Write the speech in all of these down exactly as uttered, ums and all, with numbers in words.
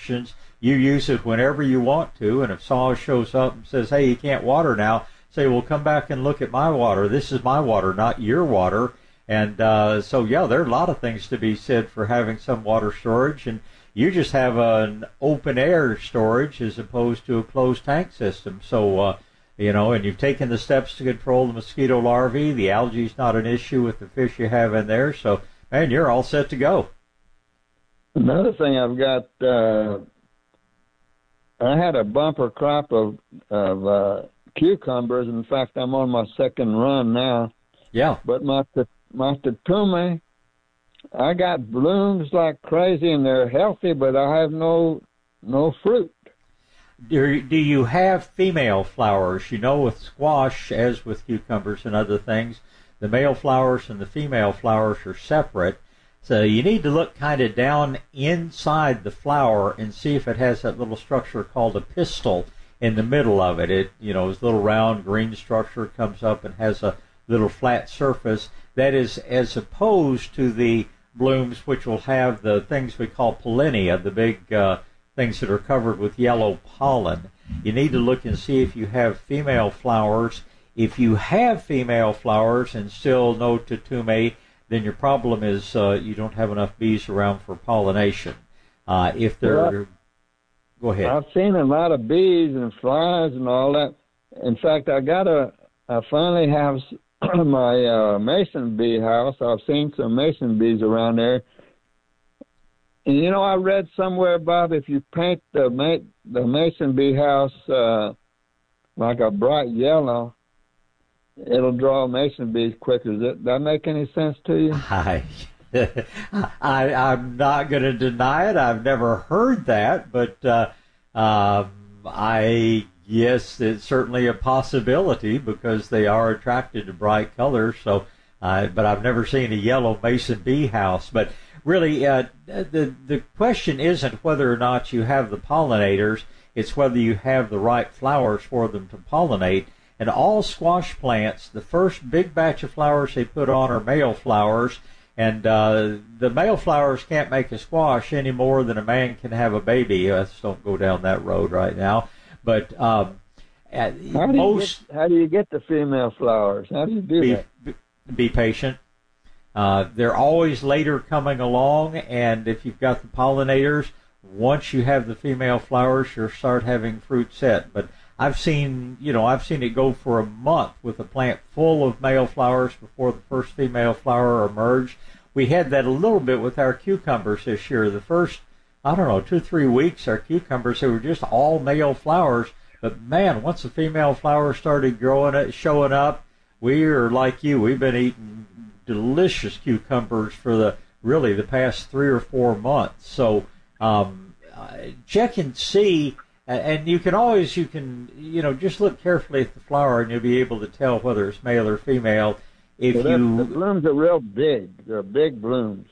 You use it whenever you want to, and if Saw shows up and says, hey, you can't water now, say, well, come back and look at my water. This is my water, not your water. And uh, so, yeah, there are a lot of things to be said for having some water storage, and you just have an open-air storage as opposed to a closed tank system. So, uh, you know, and you've taken the steps to control the mosquito larvae. The algae's not an issue with the fish you have in there. So, man, you're all set to go. Another thing I've got, uh, I had a bumper crop of, of uh, cucumbers. In fact, I'm on my second run now. Yeah. But my my Tatumi, I got blooms like crazy, and they're healthy, but I have no no fruit. Do, do you have female flowers? You know, with squash, as with cucumbers and other things, the male flowers and the female flowers are separate. So you need to look kind of down inside the flower and see if it has that little structure called a pistil in the middle of it. It, you know, this little round green structure comes up and has a little flat surface. That is as opposed to the blooms which will have the things we call pollinia, the big uh, things that are covered with yellow pollen. You need to look and see if you have female flowers. If you have female flowers and still no Tatumi, then your problem is uh, you don't have enough bees around for pollination. Uh, if they're... Well, go ahead. I've seen a lot of bees and flies and all that. In fact, I got a... I finally have my uh, mason bee house. I've seen some mason bees around there. And, you know, I read somewhere, Bob, if you paint the, ma- the mason bee house uh, like a bright yellow, it'll draw mason bees quicker. Does that make any sense to you? I, I, I'm not going to deny it. I've never heard that, but uh, uh, I guess it's certainly a possibility because they are attracted to bright colors. So, uh, but I've never seen a yellow mason bee house. But really, uh, the the question isn't whether or not you have the pollinators. It's whether you have the right flowers for them to pollinate. And all squash plants, the first big batch of flowers they put on are male flowers, and uh, the male flowers can't make a squash any more than a man can have a baby. Let's don't go down that road right now. But um, how, do most get, how do you get the female flowers? How do you do be, that? Be, be patient. Uh, they're always later coming along, and if you've got the pollinators, once you have the female flowers, you'll start having fruit set. But I've seen, you know, I've seen it go for a month with a plant full of male flowers before the first female flower emerged. We had that a little bit with our cucumbers this year. The first, I don't know, two, three weeks, our cucumbers, they were just all male flowers. But man, once the female flowers started growing, showing up, we are like you. We've been eating delicious cucumbers for the really the past three or four months. So um, check and see. And you can always, you can, you know, just look carefully at the flower and you'll be able to tell whether it's male or female. If well, you the blooms are real big. They're big blooms.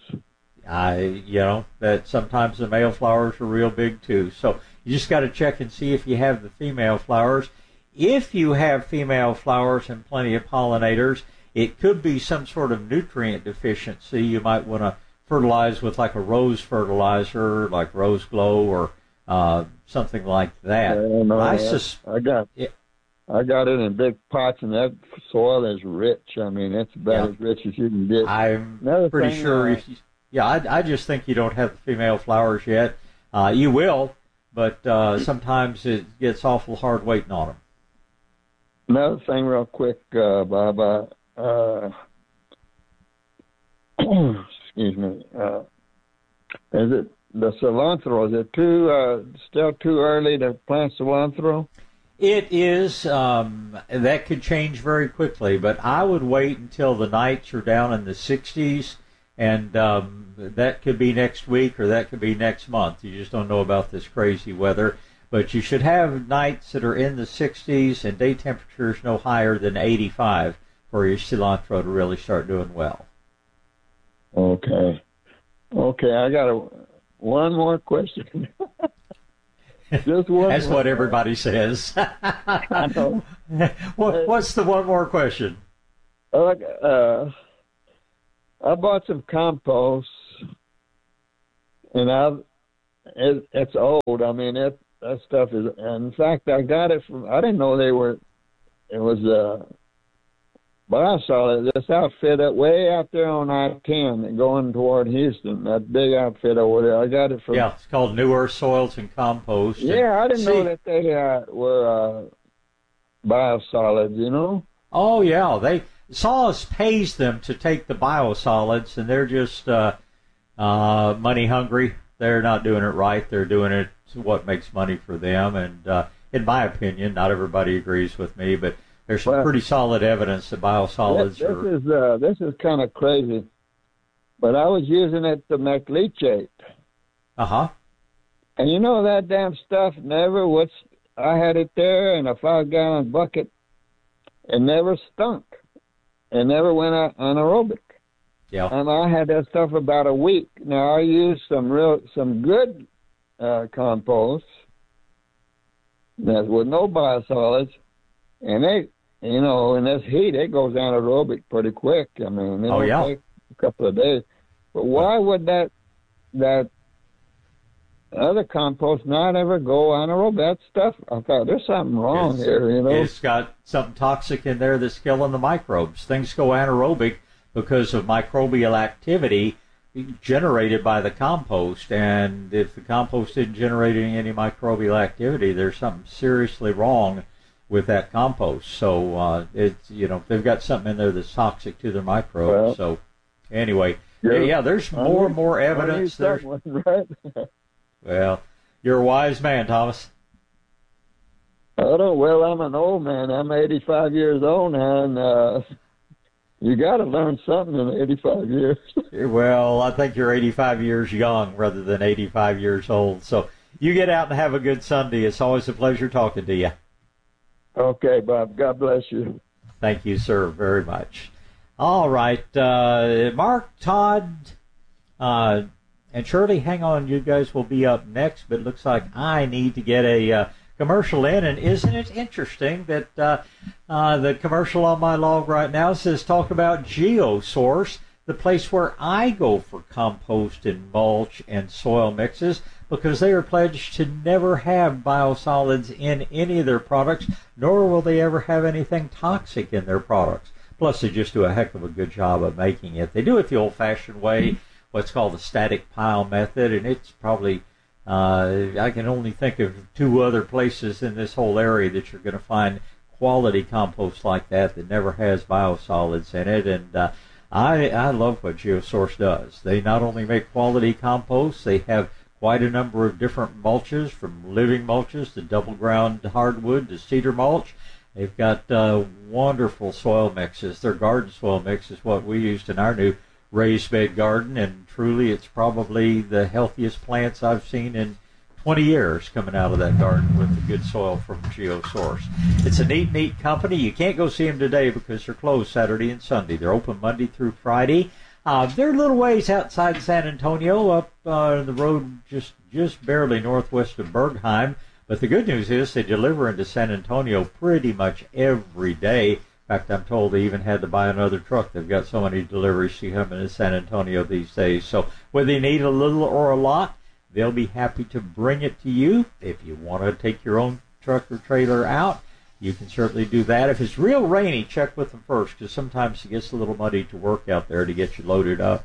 I, you know, that sometimes the male flowers are real big too. So you just got to check and see if you have the female flowers. If you have female flowers and plenty of pollinators, it could be some sort of nutrient deficiency. You might want to fertilize with like a rose fertilizer, like Rose Glow or uh, something like that. Yeah, no, I, I, sus- I got it, I got it in big pots, and that soil is rich. I mean, it's about yeah. as rich as you can get. I'm Another pretty thing, sure. Uh, if you, yeah, I, I just think you don't have the female flowers yet. Uh, you will, but uh, sometimes it gets awful hard waiting on them. Another thing, real quick, uh, Bob. Uh, uh, excuse me. Uh, is it the cilantro? Is it too uh, still too early to plant cilantro? It is. Um, that could change very quickly, but I would wait until the nights are down in the sixties, and um, that could be next week or that could be next month. You just don't know about this crazy weather. But you should have nights that are in the sixties and day temperatures no higher than eighty-five for your cilantro to really start doing well. Okay. Okay, I got a, one more question. Just one That's more. what everybody says. I know. what, what's the one more question? Uh, I bought some compost, and I it, it's old. I mean, it that stuff is. And in fact, I got it from. I didn't know they were. It was uh, Biosolid. This outfit that way out there on I ten, going toward Houston. That big outfit over there. I got it from. Yeah, it's called New Earth Soils and Compost. Yeah, I didn't see, know that they uh, were uh, biosolids. You know. Oh yeah, they Solace pays them to take the biosolids, and they're just uh, uh, money hungry. They're not doing it right. They're doing it to what makes money for them. And uh, in my opinion, not everybody agrees with me, but there's some well, pretty solid evidence that biosolids this, this are. Is, uh, this is kind of crazy, but I was using it to make leachate. Uh huh. And you know that damn stuff never was. I had it there in a five-gallon bucket. It never stunk. It never went anaerobic. Yeah. And I had that stuff about a week. Now I used some real, some good uh, compost that with no biosolids, and they, you know, in this heat, it goes anaerobic pretty quick. I mean, it'll oh yeah, take a couple of days. But why would that that other compost not ever go anaerobic? That stuff, I thought there's something wrong it's, here. You know, it's got something toxic in there that's killing the microbes. Things go anaerobic because of microbial activity generated by the compost, and if the compost isn't generating any microbial activity, there's something seriously wrong with that compost. So uh, it's, you know, they've got something in there that's toxic to their microbes. Well, so anyway, yeah, yeah, there's more and more evidence there. Right? Well, you're a wise man, Thomas. I don't. Well, I'm an old man. I'm eighty-five years old now, and uh, you got to learn something in eighty-five years. Well, I think you're eighty-five years young rather than eighty-five years old. So you get out and have a good Sunday. It's always a pleasure talking to you. Okay, Bob. God bless you. Thank you, sir, very much. All right, uh, Mark, Todd, uh, and Shirley, hang on. You guys will be up next, but it looks like I need to get a uh, commercial in. And isn't it interesting that uh, uh, the commercial on my log right now says talk about GeoSource, the place where I go for compost and mulch and soil mixes, because they are pledged to never have biosolids in any of their products, nor will they ever have anything toxic in their products. Plus, they just do a heck of a good job of making it. They do it the old-fashioned way, what's called the static pile method, and it's probably, uh, I can only think of two other places in this whole area that you're going to find quality compost like that that never has biosolids in it. And uh, I, I love what GeoSource does. They not only make quality compost, they have quite a number of different mulches, from living mulches to double ground hardwood to cedar mulch. They've got uh, wonderful soil mixes. Their garden soil mix is what we used in our new raised bed garden, and truly it's probably the healthiest plants I've seen in twenty years coming out of that garden with the good soil from GeoSource. It's a neat, neat company. You can't go see them today because they're closed Saturday and Sunday. They're open Monday through Friday. Uh, they're a little ways outside San Antonio, up uh, the road just, just barely northwest of Bergheim. But the good news is they deliver into San Antonio pretty much every day. In fact, I'm told they even had to buy another truck. They've got so many deliveries to come into San Antonio these days. So whether you need a little or a lot, they'll be happy to bring it to you. If you want to take your own truck or trailer out, you can certainly do that. If it's real rainy, check with them first, because sometimes it gets a little muddy to work out there to get you loaded up.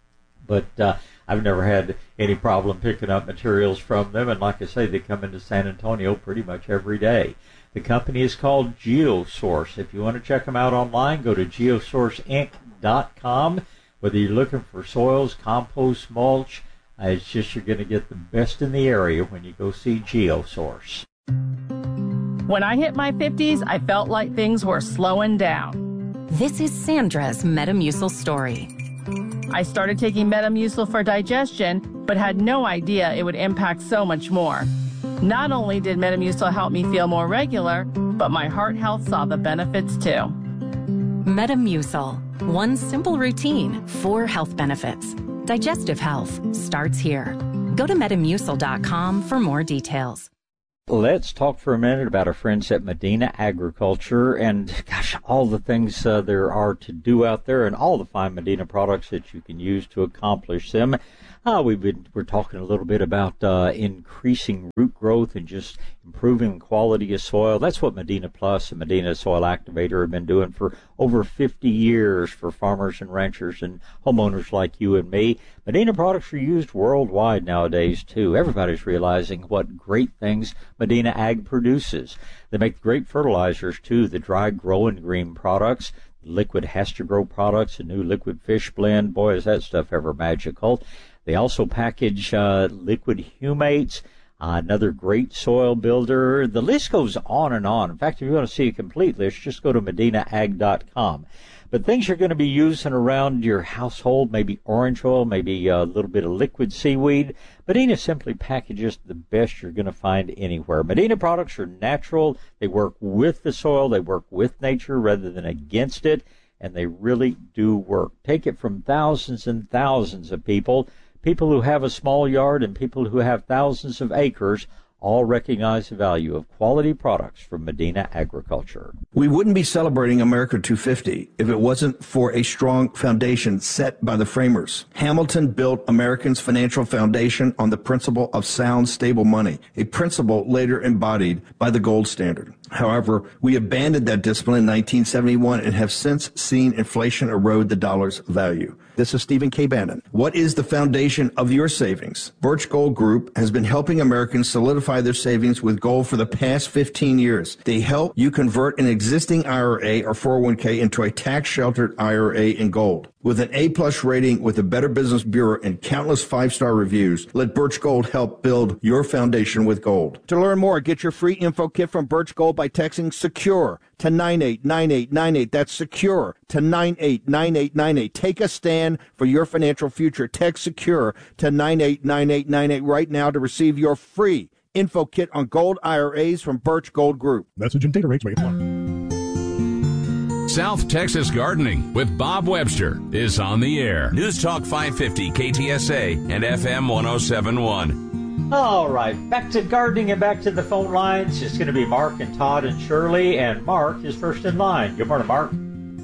But uh, I've never had any problem picking up materials from them, and like I say, they come into San Antonio pretty much every day. The company is called GeoSource. If you want to check them out online, go to geosource inc dot com. Whether you're looking for soils, compost, mulch, uh, it's just you're going to get the best in the area when you go see GeoSource. When I hit my fifties, I felt like things were slowing down. This is Sandra's Metamucil story. I started taking Metamucil for digestion, but had no idea it would impact so much more. Not only did Metamucil help me feel more regular, but my heart health saw the benefits too. Metamucil. One simple routine, four health benefits. Digestive health starts here. Go to metamucil dot com for more details. Let's talk for a minute about our friends at Medina Agriculture and, gosh, all the things uh, there are to do out there and all the fine Medina products that you can use to accomplish them. Uh, we've been, we're talking a little bit about uh, increasing root growth and just improving the quality of soil. That's what Medina Plus and Medina Soil Activator have been doing for over fifty years for farmers and ranchers and homeowners like you and me. Medina products are used worldwide nowadays, too. Everybody's realizing what great things Medina Ag produces. They make great fertilizers, too, the dry grow and green products, liquid Hester Grow products, a new liquid fish blend. Boy, is that stuff ever magical. They also package uh, liquid humates, uh, another great soil builder. The list goes on and on. In fact, if you want to see a complete list, just go to medina ag dot com. But things you're going to be using around your household, maybe orange oil, maybe a little bit of liquid seaweed. Medina simply packages the best you're going to find anywhere. Medina products are natural. They work with the soil. They work with nature rather than against it. And they really do work. Take it from thousands and thousands of people. People who have a small yard and people who have thousands of acres all recognize the value of quality products from Medina Agriculture. We wouldn't be celebrating America two fifty if it wasn't for a strong foundation set by the framers. Hamilton built Americans' financial foundation on the principle of sound, stable money, a principle later embodied by the gold standard. However, we abandoned that discipline in nineteen seventy-one and have since seen inflation erode the dollar's value. This is Stephen K. Bannon. What is the foundation of your savings? Birch Gold Group has been helping Americans solidify their savings with gold for the past fifteen years. They help you convert an existing I R A or four oh one k into a tax-sheltered I R A in gold. With an A-plus rating with the Better Business Bureau and countless five-star reviews, let Birch Gold help build your foundation with gold. To learn more, get your free info kit from Birch Gold by texting SECURE to nine eight nine eight nine eight. That's SECURE to nine eight nine eight nine eight. Take a stand for your financial future. Text SECURE to nine eight nine eight nine eight right now to receive your free info kit on gold I R As from Birch Gold Group. Message and data rates may apply. South Texas Gardening with Bob Webster is on the air. News Talk five fifty K T S A and F M one oh seven point one. All right, back to gardening and back to the phone lines. It's going to be Mark and Todd and Shirley, and Mark is first in line. Good morning, Mark.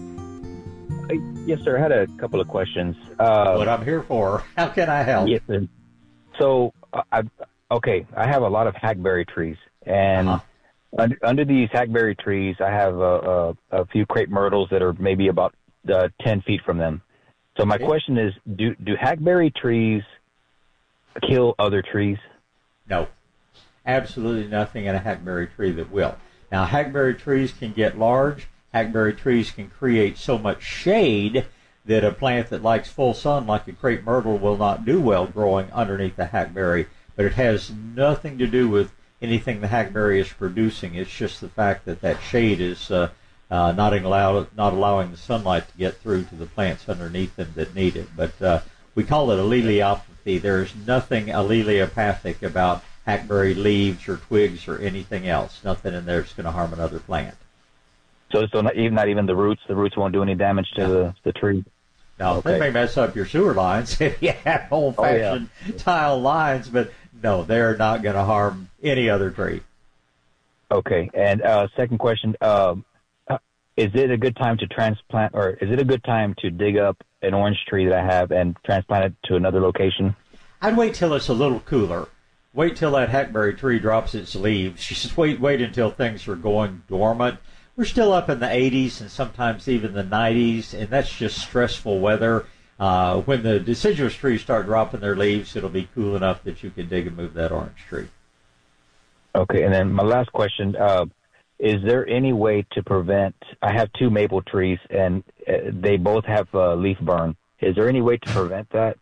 Yes, sir. I had a couple of questions. Uh, what I'm here for. How can I help? Yes, sir. So, uh, I, okay, I have a lot of hackberry trees, and uh-huh. under, under these hackberry trees, I have a, a, a few crepe myrtles that are maybe about uh, ten feet from them. So my okay. question is, do, do hackberry trees kill other trees? No, absolutely nothing in a hackberry tree that will. Now, hackberry trees can get large. Hackberry trees can create so much shade that a plant that likes full sun, like a crepe myrtle, will not do well growing underneath the hackberry. But it has nothing to do with anything the hackberry is producing. It's just the fact that that shade is uh, uh, not, allow, not allowing the sunlight to get through to the plants underneath them that need it. But uh, we call it alleliopathy. There's nothing alleliopathic about hackberry leaves or twigs or anything else. Nothing in there that's going to harm another plant. So, so not even, not even the roots? The roots won't do any damage to no. the, the tree? No, okay. They may mess up your sewer lines if you have old-fashioned oh, yeah. tile lines, but no, they're not going to harm any other tree. Okay. And uh, second question, um, is it a good time to transplant, or is it a good time to dig up an orange tree that I have and transplant it to another location? I'd wait till it's a little cooler. Wait till that hackberry tree drops its leaves. Just wait, wait until things are going dormant. We're still up in the eighties and sometimes even the nineties, and that's just stressful weather. Uh, when the deciduous trees start dropping their leaves, it'll be cool enough that you can dig and move that orange tree. Okay, and then my last question, uh, is there any way to prevent, I have two maple trees, and uh, they both have uh, leaf burn. Is there any way to prevent that?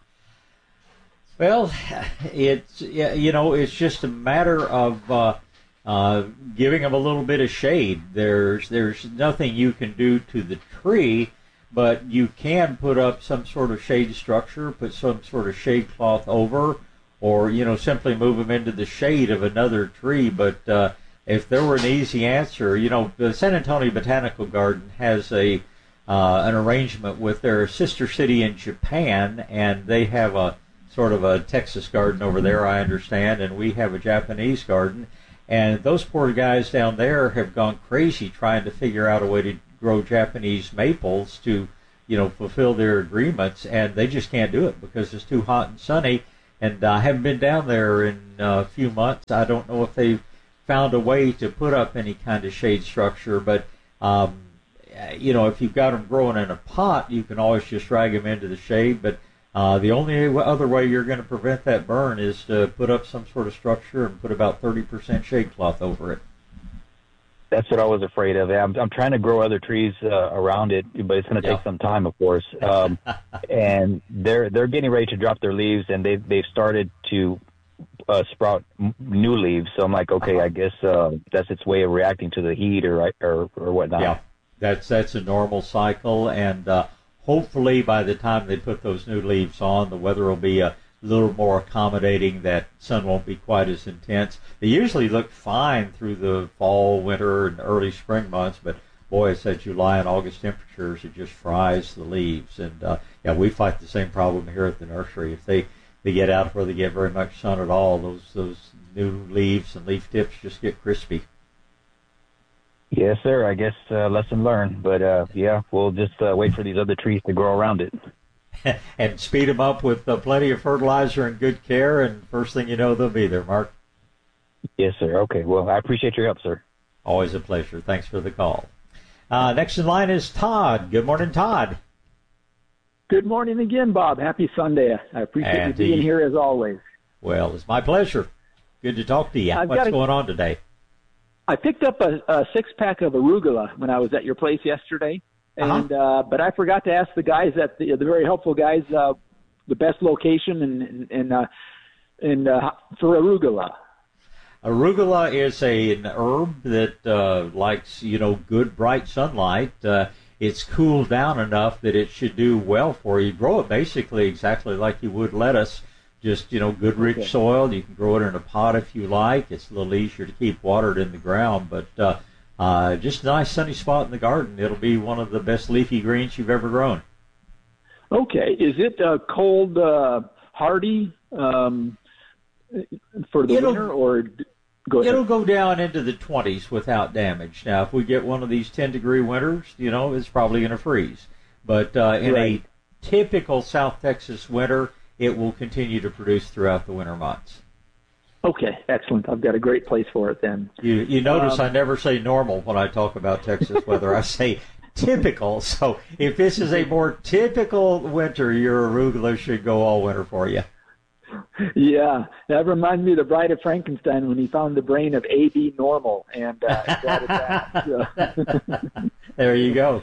Well, it's, you know, it's just a matter of uh, uh, giving them a little bit of shade. There's there's nothing you can do to the tree, but you can put up some sort of shade structure, put some sort of shade cloth over, or, you know, simply move them into the shade of another tree. But uh, if there were an easy answer, you know, the San Antonio Botanical Garden has a uh, an arrangement with their sister city in Japan, and they have a sort of a Texas garden over there, I understand, and we have a Japanese garden. And those poor guys down there have gone crazy trying to figure out a way to grow Japanese maples to you know, fulfill their agreements, and they just can't do it because it's too hot and sunny. And I haven't been down there in a few months. I don't know if they've found a way to put up any kind of shade structure, but um, you know, if you've got them growing in a pot, you can always just drag them into the shade. But uh, the only other way you're going to prevent that burn is to put up some sort of structure and put about thirty percent shade cloth over it. That's what I was afraid of. I'm, I'm trying to grow other trees uh, around it, but it's going to Yeah. take some time, of course. Um, and they're they're getting ready to drop their leaves, and they they've started to uh, sprout m- new leaves. So I'm like, okay, Uh-huh. I guess uh, that's its way of reacting to the heat or or or whatnot. Yeah, that's that's a normal cycle, and uh, hopefully by the time they put those new leaves on, the weather will be a little more accommodating. That sun won't be quite as intense. They usually look fine through the fall, winter, and early spring months, but boy, it's that July and August temperatures, it just fries the leaves. And uh, yeah, we fight the same problem here at the nursery. If they, they get out where they get very much sun at all, those those new leaves and leaf tips just get crispy. Yes, sir. I guess uh, lesson learned. But uh, yeah, we'll just uh, wait for these other trees to grow around it. And speed them up with uh, plenty of fertilizer and good care, and first thing you know, they'll be there, Mark. Yes, sir. Okay. Well, I appreciate your help, sir. Always a pleasure. Thanks for the call. Uh, next in line is Todd. Good morning, Todd. Good morning again, Bob. Happy Sunday. I appreciate And you being the- here as always. Well, it's my pleasure. Good to talk to you. I've What's got a- going on today? I picked up a, a six-pack of arugula when I was at your place yesterday, and uh, but I forgot to ask the guys at the, the very helpful guys uh, the best location and and uh, and uh, for arugula. Arugula is a, an herb that uh, likes, you know, good bright sunlight. Uh, it's cooled down enough that it should do well for you. Grow it basically exactly like you would lettuce. Just, you know, good rich Okay. soil. You can grow it in a pot if you like. It's a little easier to keep watered in the ground, but uh, uh, just a nice sunny spot in the garden. It'll be one of the best leafy greens you've ever grown. Okay, is it uh, cold uh, hardy um, for the It'll- winter, or d- go ahead? It'll go down into the twenties without damage. Now, if we get one of these ten-degree winters, you know, it's probably going to freeze. But uh, in Right. a typical South Texas winter, it will continue to produce throughout the winter months. Okay, excellent. I've got a great place for it then. You, you notice Um, I never say normal when I talk about Texas weather. I say typical. So if this is a more typical winter, your arugula should go all winter for you. Yeah, that reminds me of the Bride of Frankenstein when he found the brain of A B normal and uh, added that. So. There you go.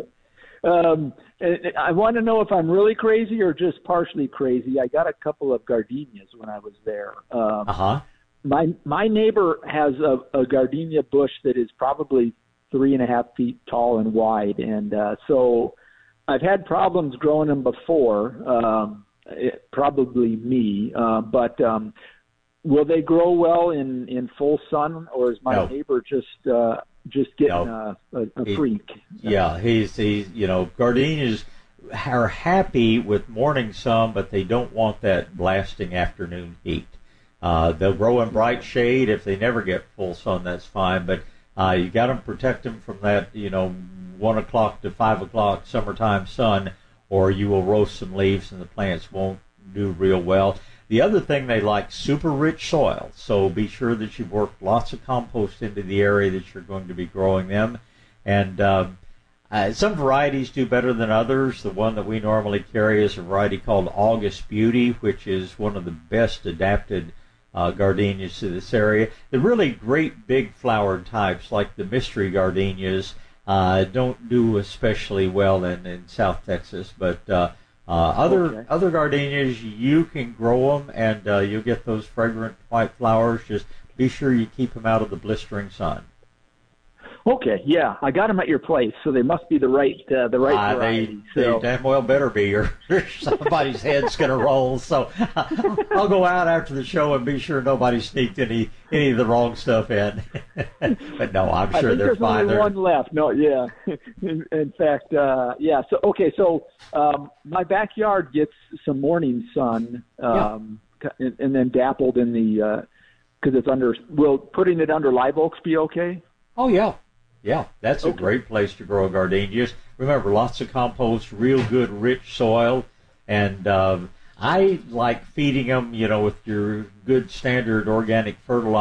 Um, and I want to know if I'm really crazy or just partially crazy. I got a couple of gardenias when I was there. Um, Uh-huh. my my neighbor has a, a gardenia bush that is probably three and a half feet tall and wide, and uh, so I've had problems growing them before. Um, it, probably me, uh, but um, will they grow well in, in full sun, or is my No. neighbor just uh, just getting No. a, a, a He- freak? Yeah, he's, he's, you know, gardenias are happy with morning sun, but they don't want that blasting afternoon heat. Uh, they'll grow in bright shade. If they never get full sun, that's fine. But uh, you got to protect them from that, you know, one o'clock to five o'clock summertime sun, or you will roast some leaves and the plants won't do real well. The other thing, they like super rich soil, so be sure that you've worked lots of compost into the area that you're going to be growing them. And um, uh, some varieties do better than others. The one that we normally carry is a variety called August Beauty, which is one of the best adapted uh, gardenias to this area. The really great big flowered types, like the mystery gardenias, uh, don't do especially well in, in South Texas, but uh, Uh, other Okay. other gardenias, you can grow them, and uh, you'll get those fragrant white flowers. Just be sure you keep them out of the blistering sun. Okay, yeah, I got them at your place, so they must be the right uh, the right Uh, they, variety. they so. damn well better be, or somebody's head's going to roll. So I'll go out after the show and be sure nobody sneaked any any of the wrong stuff in. But no, I'm I sure think they're there's fine. only They're, one left. No, yeah. in, in fact, uh, yeah. So okay, so um, my backyard gets some morning sun, um, and, and then dappled in the because it's under. Will putting it under live oaks be okay? oh yeah, yeah, that's a Okay. great place to grow gardenias. remember, lots of compost, real good, rich soil. And um, I like feeding them, you know, with your good standard organic fertilizer.